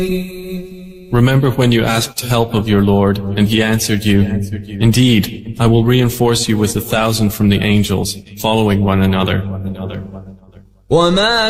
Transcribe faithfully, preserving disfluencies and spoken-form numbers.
Remember when you asked help of your Lord, and He answered you, "Indeed, I will reinforce you with a thousand from the angels, following one another."